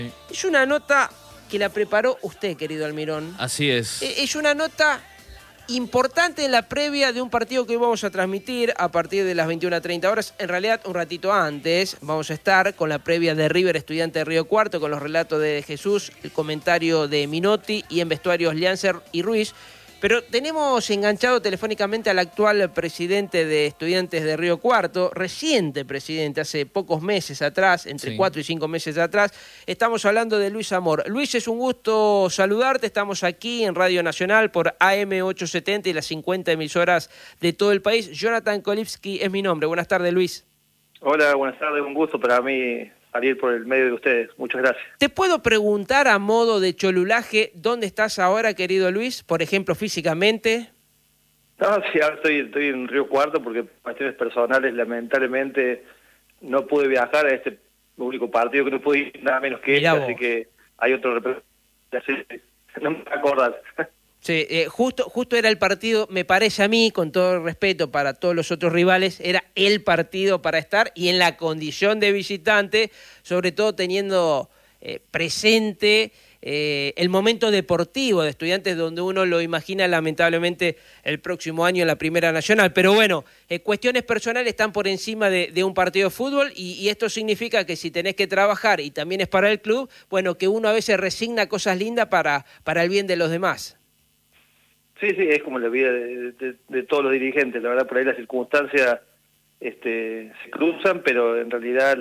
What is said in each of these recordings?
Es una nota que la preparó usted, querido Almirón. Así es. Es una nota importante en la previa de un partido que hoy vamos a transmitir a partir de las 21:30 horas. En realidad, un ratito antes vamos a estar con la previa de River Estudiante de Río Cuarto, con los relatos de Jesús, el comentario de Minotti y en vestuarios Liancer y Ruiz. Pero tenemos enganchado telefónicamente al actual presidente de Estudiantes de Río Cuarto, reciente presidente, hace pocos meses atrás, entre 4 y 5 meses atrás. Estamos hablando de Luis Amor. Luis, es un gusto saludarte. Estamos aquí en Radio Nacional por AM870 y las 50 emisoras de todo el país. Jonathan Kolipsky es mi nombre. Buenas tardes, Luis. Hola, buenas tardes. Un gusto para mí salir por el medio de ustedes. Muchas gracias. ¿Te puedo preguntar a modo de cholulaje dónde estás ahora, querido Luis? Por ejemplo, físicamente. No, sí, ahora estoy en Río Cuarto porque por cuestiones personales, lamentablemente, no pude viajar a este único partido que no pude ir, nada menos que este, así que hay otro representante. No me acordás. Sí, justo era el partido, me parece a mí, con todo el respeto para todos los otros rivales, era el partido para estar y en la condición de visitante, sobre todo teniendo presente el momento deportivo de Estudiantes, donde uno lo imagina lamentablemente el próximo año en la Primera Nacional. Pero bueno, cuestiones personales están por encima de un partido de fútbol y esto significa que si tenés que trabajar y también es para el club, bueno, que uno a veces resigna cosas lindas para el bien de los demás. Sí, es como la vida de todos los dirigentes. La verdad, por ahí las circunstancias se cruzan, pero en realidad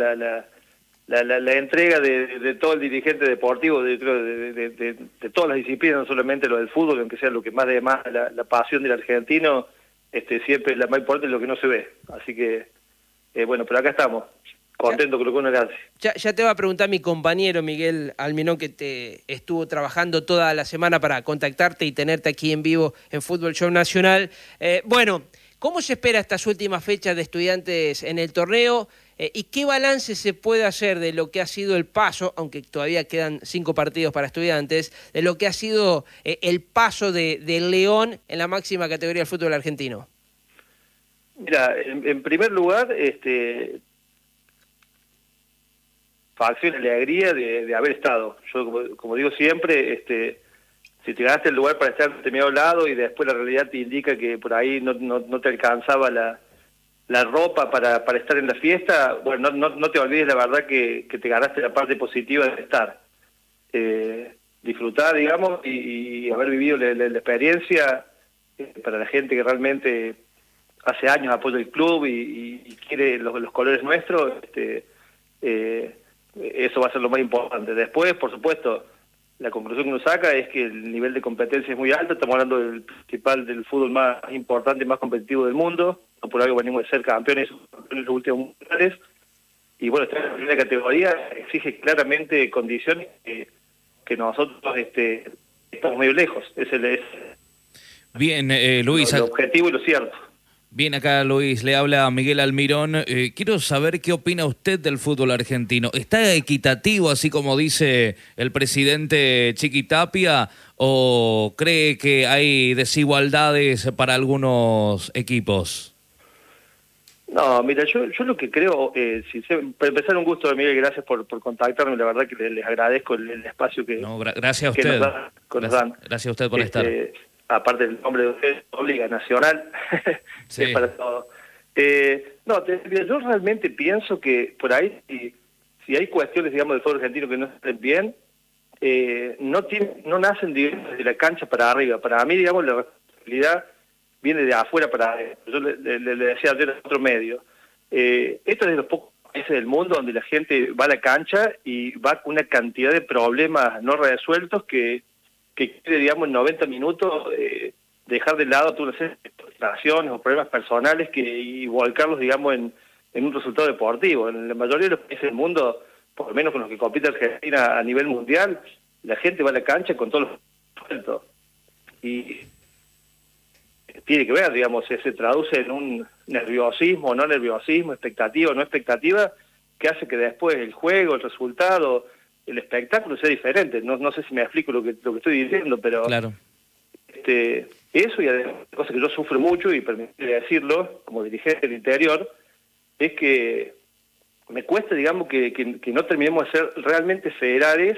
la entrega de todo el dirigente deportivo, de todas las disciplinas, no solamente lo del fútbol, aunque sea lo que más demanda la pasión del argentino, siempre la más importante es lo que no se ve. Así que, bueno, pero acá estamos. Contento con lo que uno le hace. Ya te va a preguntar mi compañero Miguel Almirón, que te estuvo trabajando toda la semana para contactarte y tenerte aquí en vivo en Fútbol Show Nacional. Bueno, ¿cómo se espera estas últimas fechas de Estudiantes en el torneo? ¿Y qué balance se puede hacer de lo que ha sido el paso, aunque todavía quedan 5 partidos para Estudiantes, de lo que ha sido el paso de León en la máxima categoría del fútbol argentino? Mira, en primer lugar, facción y alegría de haber estado. Yo, como digo siempre, si te ganaste el lugar para estar en determinado lado y después la realidad te indica que por ahí no te alcanzaba la ropa para estar en la fiesta, bueno, no te olvides la verdad que te ganaste la parte positiva de estar. Disfrutar, digamos, y haber vivido la experiencia para la gente que realmente hace años apoya el club y quiere los colores nuestros, eso va a ser lo más importante. Después, por supuesto, la conclusión que uno saca es que el nivel de competencia es muy alto. Estamos hablando del principal del fútbol más importante y más competitivo del mundo. No por algo venimos de ser campeones en los últimos mundiales. Y bueno, esta primera categoría exige claramente condiciones que nosotros estamos medio lejos. Es Bien, Luis. Lo objetivo y lo cierto. Bien, acá Luis, le habla Miguel Almirón. Quiero saber qué opina usted del fútbol argentino. ¿Está equitativo, así como dice el presidente Chiqui Tapia, o cree que hay desigualdades para algunos equipos? No, mira, yo lo que creo, para empezar, un gusto, Miguel, gracias por contactarme, la verdad que les agradezco el espacio que... No, gracias a usted. Gracias a usted por estar. Aparte del nombre de usted, obliga nacional, sí. Es para todo. Yo realmente pienso que por ahí, si hay cuestiones, digamos, del fútbol argentino que no estén bien, no nacen desde la cancha para arriba. Para mí, digamos, la responsabilidad viene de afuera para adentro. Yo le decía ayer a otro medio, esto es de los pocos países del mundo donde la gente va a la cancha y va con una cantidad de problemas no resueltos que quiere, digamos, en 90 minutos dejar de lado todas las frustraciones o problemas personales y volcarlos, digamos, en un resultado deportivo. En la mayoría de los países del mundo, por lo menos con los que compite Argentina a nivel mundial, la gente va a la cancha con todos los resueltos. Y tiene que ver, digamos, se traduce en un nerviosismo, no nerviosismo, expectativa, no expectativa, que hace que después el juego, el resultado, el espectáculo sea diferente. No sé si me explico lo que estoy diciendo, pero claro. Eso, y además, cosa que yo sufro mucho, y permíteme decirlo, como dirigente del interior, es que me cuesta, digamos, que no terminemos de ser realmente federales